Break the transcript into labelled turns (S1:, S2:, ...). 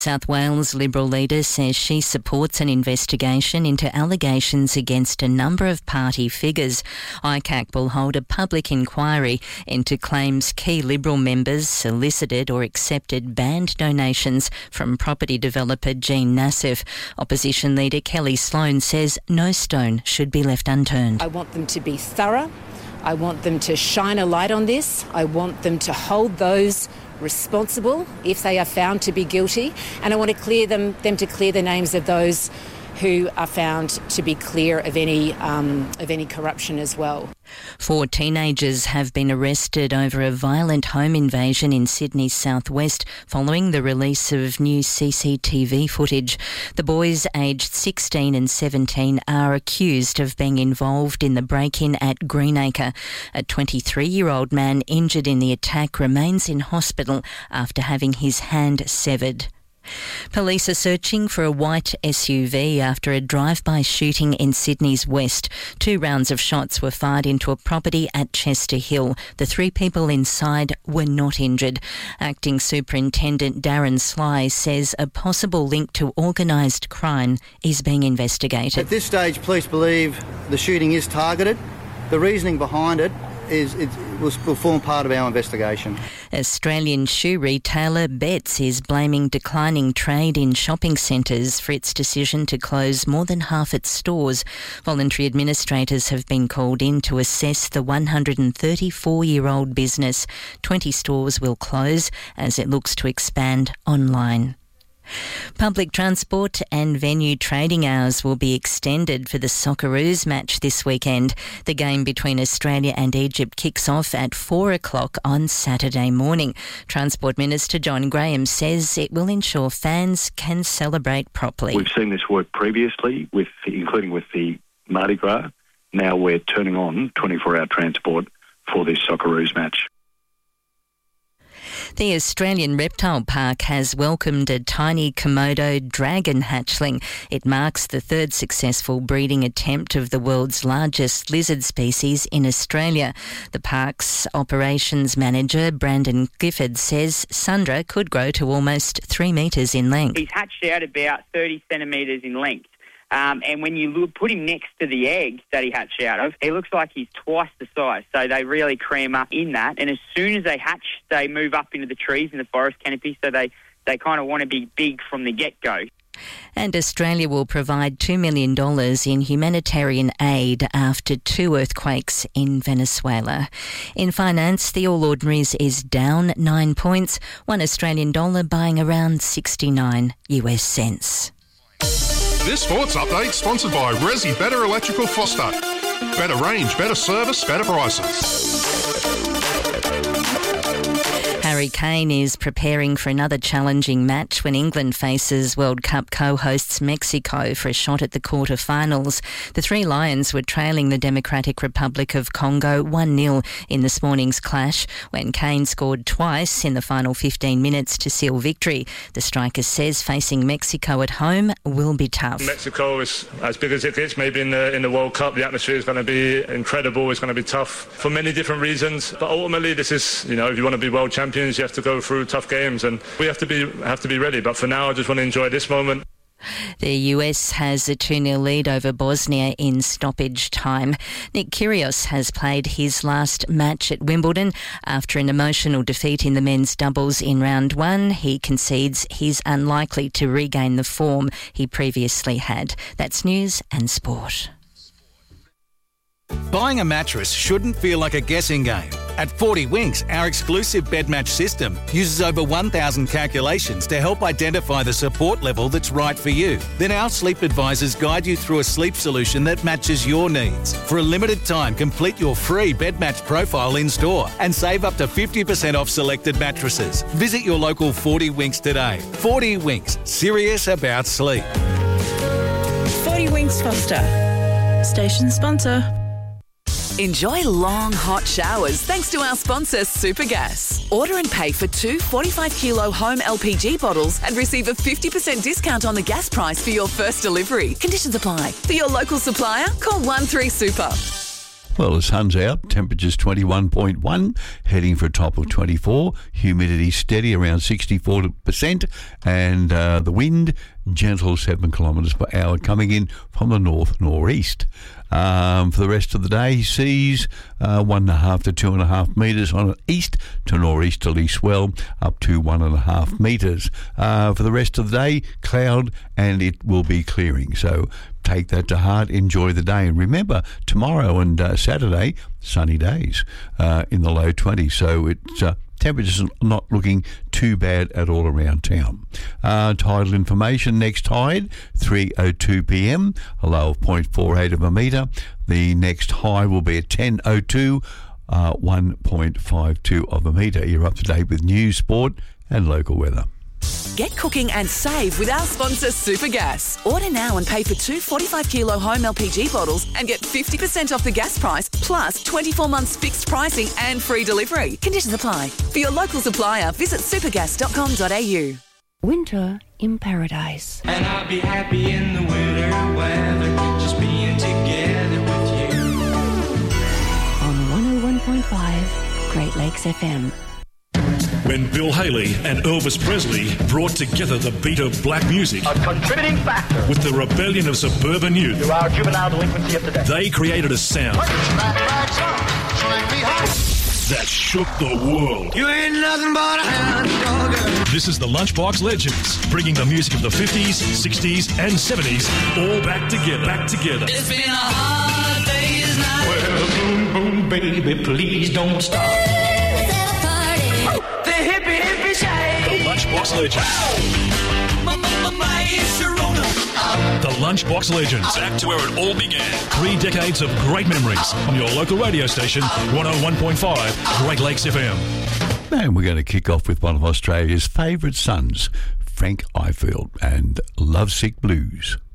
S1: South Wales Liberal leader says she supports an investigation into allegations against a number of party figures. ICAC will hold a public inquiry into claims key Liberal members solicited or accepted banned donations from property developer Jean Nassif. Opposition leader Kelly Sloan says no stone should be left unturned.
S2: I want them to be thorough. I want them to shine a light on this. I want them to hold those responsible if they are found to be guilty, and I want to clear them to clear the names of those who are found to be clear of any corruption as well.
S1: 4 teenagers have been arrested over a violent home invasion in Sydney's southwest following the release of new CCTV footage. The boys aged 16 and 17 are accused of being involved in the break-in at Greenacre. A 23-year-old man injured in the attack remains in hospital after having his hand severed. Police are searching for a white SUV after a drive-by shooting in Sydney's west. 2 rounds of shots were fired into a property at Chester Hill. The 3 people inside were not injured. Acting Superintendent Darren Sly says a possible link to organised crime is being investigated.
S3: At this stage, police believe the shooting is targeted. The reasoning behind it will form part of our investigation.
S1: Australian shoe retailer Betts is blaming declining trade in shopping centres for its decision to close more than half its stores. Voluntary administrators have been called in to assess the 134-year-old business. 20 stores will close as it looks to expand online. Public transport and venue trading hours will be extended for the Socceroos match this weekend. The game between Australia and Egypt kicks off at 4 o'clock on Saturday morning. Transport Minister John Graham says it will ensure fans can celebrate properly.
S4: We've seen this work previously, including with the Mardi Gras. Now we're turning on 24-hour transport for this Socceroos match.
S1: The Australian Reptile Park has welcomed a tiny Komodo dragon hatchling. It marks the 3rd successful breeding attempt of the world's largest lizard species in Australia. The park's operations manager, Brandon Gifford, says Sundra could grow to almost 3 metres in length.
S5: He's hatched out about 30 centimetres in length. And when you put him next to the egg that he hatched out of, he looks like he's twice the size. So they really cram up in that. And as soon as they hatch, they move up into the trees in the forest canopy. So they kind of want to be big from the get-go.
S1: And Australia will provide $2 million in humanitarian aid after 2 earthquakes in Venezuela. In finance, the All Ordinaries is down 9 points, $1 Australian dollar buying around 69 US cents.
S6: This sports update sponsored by Resi Better Electrical Foster. Better range, better service, better prices.
S1: Harry Kane is preparing for another challenging match when England faces World Cup co-hosts Mexico for a shot at the quarter-finals. The 3 Lions were trailing the Democratic Republic of Congo 1-0 in this morning's clash when Kane scored twice in the final 15 minutes to seal victory. The striker says facing Mexico at home will be tough.
S7: Mexico is as big as it gets, maybe in the World Cup. The atmosphere is going to be incredible. It's going to be tough for many different reasons. But ultimately, this is, if you want to be world champions, you have to go through tough games, and we have to be ready. But for now, I just want to enjoy this moment.
S1: The US has a 2-0 lead over Bosnia in stoppage time. Nick Kyrgios has played his last match at Wimbledon after an emotional defeat in the men's doubles in round 1. He concedes he's unlikely to regain the form he previously had. That's news and sport.
S8: Buying a mattress shouldn't feel like a guessing game. At 40 Winks, our exclusive bed match system uses over 1,000 calculations to help identify the support level that's right for you. Then our sleep advisors guide you through a sleep solution that matches your needs. For a limited time, complete your free bed match profile in-store and save up to 50% off selected mattresses. Visit your local 40 Winks today. 40 Winks, serious about sleep.
S9: 40 Winks Foster, station sponsor.
S10: Enjoy long, hot showers thanks to our sponsor, Supergas. Order and pay for 2 45-kilo home LPG bottles and receive a 50% discount on the gas price for your first delivery. Conditions apply. For your local supplier, call 13-SUPER.
S11: Well, the sun's out, temperature's 21.1, heading for a top of 24, humidity steady around 64%, and the wind gentle 7 kilometres per hour coming in from the north-northeast. For the rest of the day, seas 1.5 to 2.5 metres on an east to northeasterly swell up to 1.5 metres. For the rest of the day, cloud and it will be clearing. So take that to heart, enjoy the day. And remember, tomorrow and Saturday, sunny days in the low 20s. So it's temperatures not looking too bad at all around town. Tidal information, next tide, 3:02 p.m, a low of 0.48 of a metre. The next high will be at 10:02, 1.52 of a metre. You're up to date with news, sport and local weather.
S10: Get cooking and save with our sponsor Supergas. Order now and pay for 2 45-kilo home LPG bottles and get 50% off the gas price, plus 24 months fixed pricing and free delivery. Conditions apply. For your local supplier, visit supergas.com.au.
S12: Winter in paradise.
S13: And I'll be happy in the winter weather, just being together with you.
S12: On 101.5 Great Lakes FM.
S14: When Bill Haley and Elvis Presley brought together the beat of black music,
S15: a contributing factor,
S14: with the rebellion of suburban youth,
S15: to our juvenile delinquency of today,
S14: they created a sound that shook the world.
S13: You ain't nothing but a hound dog.
S14: This is the Lunchbox Legends, bringing the music of the 50s, 60s and 70s all back together.
S13: It's been a hard day's night. Well, boom, boom, baby, please don't stop. The hippie shade.
S14: The Lunchbox Legends. The Lunchbox Legends. Back to where it all began. 3 decades of great memories on your local radio station, 101.5 Great Lakes FM.
S11: And we're going to kick off with one of Australia's favourite sons, Frank Ifield, and Lovesick Blues.